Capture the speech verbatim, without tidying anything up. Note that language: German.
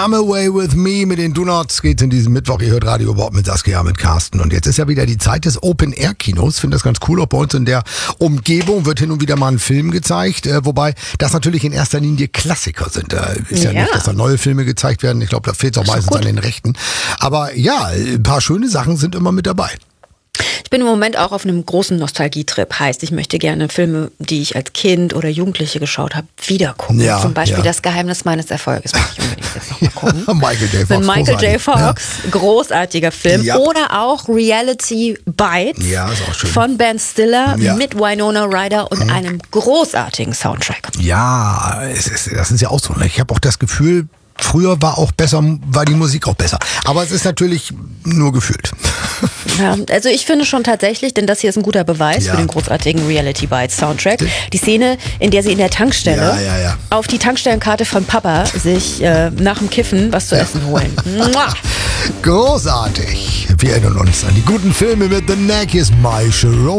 Come Away With Me mit den Donuts geht's in diesem Mittwoch. Ihr hört Radio Bob mit Saskia, mit Carsten. Und jetzt ist ja wieder die Zeit des Open-Air-Kinos. Ich finde das ganz cool. Auch bei uns in der Umgebung wird hin und wieder mal ein Film gezeigt. Äh, wobei das natürlich in erster Linie Klassiker sind. Da ist ja, ja nicht, dass da neue Filme gezeigt werden. Ich glaube, da fehlt es auch meistens gut an den Rechten. Aber ja, ein paar schöne Sachen sind immer mit dabei. Ich bin im Moment auch auf einem großen Nostalgietrip. Heißt, ich möchte gerne Filme, die ich als Kind oder Jugendliche geschaut habe, wieder gucken. Ja, Zum Beispiel ja. Das Geheimnis meines Erfolges. Möchte ich unbedingt jetzt noch mal gucken. Michael J. Fox. Mit Michael J. Fox. Ja. Großartiger Film. Ja. Oder auch Reality Bites Ja, ist auch schön. von Ben Stiller Ja. mit Winona Ryder und mhm. einem großartigen Soundtrack. Ja, es ist, das ist ja auch so. Ich habe auch das Gefühl, früher war auch besser, war die Musik auch besser. Aber es ist natürlich nur gefühlt. Ja, also ich finde schon tatsächlich, denn das hier ist ein guter Beweis Ja. für den großartigen Reality Bites Soundtrack. Die Szene, in der sie in der Tankstelle Ja, ja, ja. auf die Tankstellenkarte von Papa sich äh, nach dem Kiffen was zu Ja. essen holen. Mua! Großartig. Wir erinnern uns an die guten Filme mit The Neck is My Sharon.